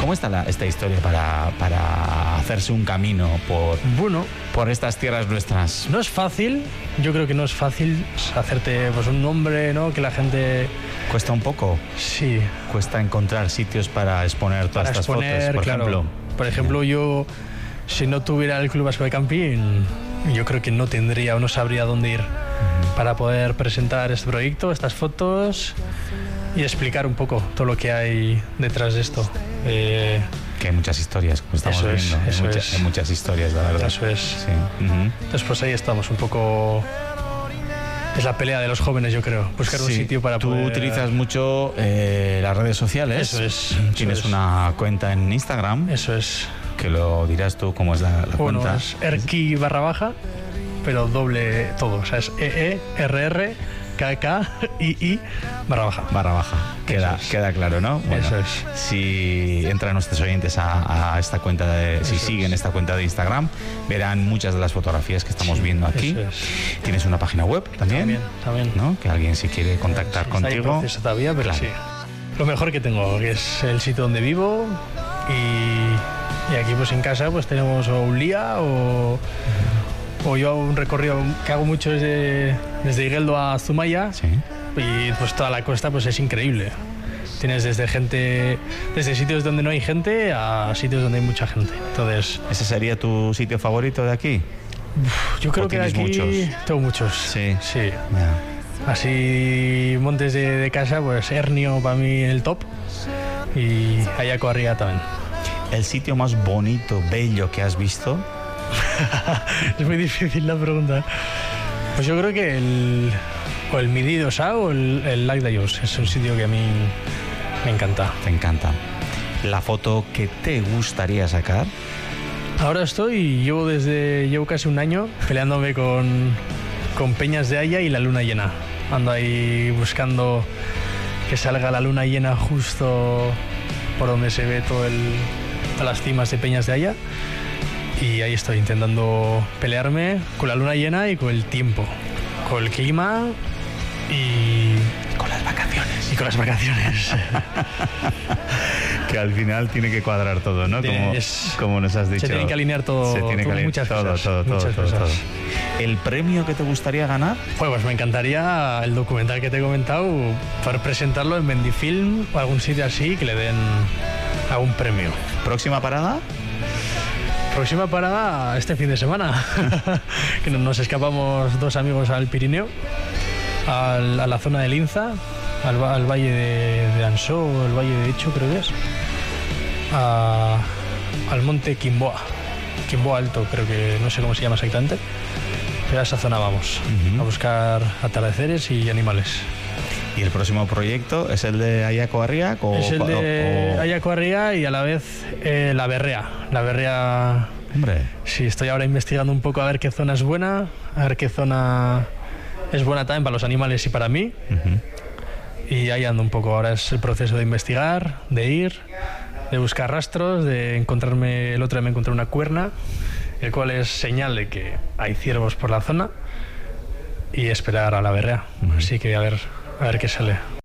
¿Cómo está esta historia para hacerse un camino por estas tierras nuestras? No es fácil, yo creo que no es fácil hacerte pues un nombre, ¿no? Que la gente... ¿Cuesta un poco? Sí. ¿Cuesta encontrar sitios para exponer todas estas fotos, por ejemplo? Por ejemplo, yo, si no tuviera el Club Vasco de Camping, yo creo que no tendría o no sabría dónde ir para poder presentar este proyecto, estas fotos y explicar un poco todo lo que hay detrás de esto. Que hay muchas historias, como estamos viendo. Hay muchas historias, la verdad. Eso es. Sí. Entonces, pues ahí estamos, un poco... Es la pelea de los jóvenes, yo creo. Buscar un sitio para poder... Tú utilizas mucho las redes sociales. Eso es. Tienes una cuenta en Instagram. Eso es. Que lo dirás tú, ¿cómo es la cuenta? Es erki_, pero doble todo. O sea, es EERRKKII _. Queda claro, ¿no? Bueno, eso es. Si entran nuestros oyentes a esta cuenta siguen esta cuenta de Instagram, verán muchas de las fotografías que estamos viendo aquí. Eso es. Tienes una página web también, ¿no? Que alguien si quiere contactar contigo. Está en proceso todavía, pero sí. Lo mejor que tengo, que es el sitio donde vivo y aquí pues en casa pues tenemos un día o yo hago un recorrido que hago mucho desde Igeldo a Zumaya. Sí. Y pues toda la costa pues es increíble. Tienes desde sitios donde no hay gente a sitios donde hay mucha gente. Entonces, ¿ese sería tu sitio favorito de aquí? Yo creo que de aquí muchos? Tengo muchos. Sí. Yeah. Así montes de casa, pues Hernio para mí el top y Ayaco Arriba también. ¿El sitio más bonito, bello que has visto? Es muy difícil la pregunta. Pues yo creo que el Mididosa o el Lac d'Ayos es un sitio que a mí me encanta. Te encanta. ¿La foto que te gustaría sacar? Ahora llevo casi un año peleándome con Peñas de Haya y la luna llena. Ando ahí buscando que salga la luna llena justo por donde se ve todas las cimas de Peñas de Haya. Y ahí estoy intentando pelearme con la luna llena y con el tiempo, con el clima y con las vacaciones. Que al final tiene que cuadrar todo, ¿no? Como nos has dicho. Se tiene que alinear todo. Se tiene que alinear muchas todo. ¿El premio que te gustaría ganar? Pues me encantaría el documental que te he comentado, para presentarlo en Bendifilm o algún sitio así, que le den algún premio. ¿Próxima parada? Próxima parada este fin de semana. Que nos escapamos 2 amigos al Pirineo, a la zona de Linza, al valle de Ansó, o el valle de Echo creo que es, al monte Quimboa Alto, creo que no sé cómo se llama exactamente, pero a esa zona vamos, a buscar atardeceres y animales. ¿Y el próximo proyecto es el de Ayaco Arriba? Es el de Ayaco Arriba y a la vez la Berrea. Hombre. Sí, estoy ahora investigando un poco a ver qué zona es buena, a ver qué zona es buena también para los animales y para mí. Y ahí ando un poco. Ahora es el proceso de investigar, de ir, de buscar rastros, de encontrarme. El otro día me encontré una cuerna, el cual es señal de que hay ciervos por la zona, y esperar a la berrea. Así que a ver qué sale.